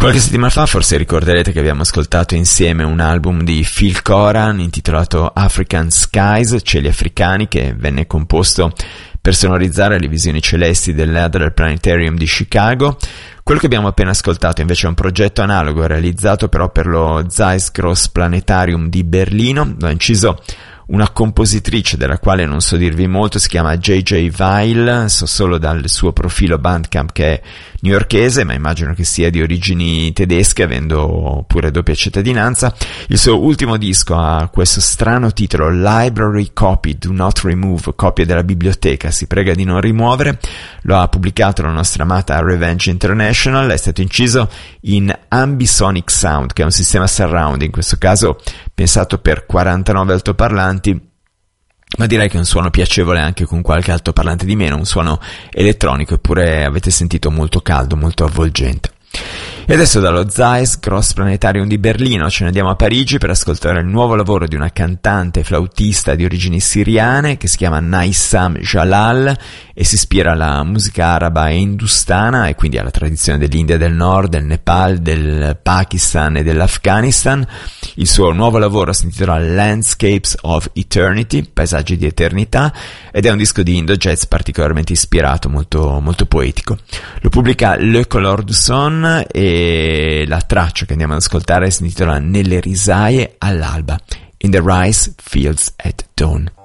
Qualche settimana fa forse ricorderete che abbiamo ascoltato insieme un album di Phil Coran intitolato African Skies, cieli africani, che venne composto per sonorizzare le visioni celesti dell'Adler Planetarium di Chicago. Quello che abbiamo appena ascoltato invece è un progetto analogo realizzato però per lo Zeiss Gross Planetarium di Berlino. L'ho inciso una compositrice della quale non so dirvi molto, si chiama J.J. Weil, so solo dal suo profilo Bandcamp che è newyorkese, ma immagino che sia di origini tedesche, avendo pure doppia cittadinanza. Il suo ultimo disco ha questo strano titolo, Library Copy, Do Not Remove, copia della biblioteca, si prega di non rimuovere. Lo ha pubblicato la nostra amata Revenge International, è stato inciso in Ambisonic Sound, che è un sistema surround, in questo caso pensato per 49 altoparlanti, ma direi che è un suono piacevole anche con qualche altoparlante di meno, un suono elettronico, eppure avete sentito molto caldo, molto avvolgente. E adesso dallo Zeiss Gross Planetarium di Berlino ce ne andiamo a Parigi per ascoltare il nuovo lavoro di una cantante e flautista di origini siriane che si chiama Naissam Jalal e si ispira alla musica araba e industana e quindi alla tradizione dell'India del Nord, del Nepal, del Pakistan e dell'Afghanistan. Il suo nuovo lavoro si intitola Landscapes of Eternity, paesaggi di eternità, ed è un disco di Indo Jazz particolarmente ispirato, molto, molto poetico. Lo pubblica Le Couleur du Son e la traccia che andiamo ad ascoltare si intitola Nelle risaie all'alba, In the Rice Fields at Dawn.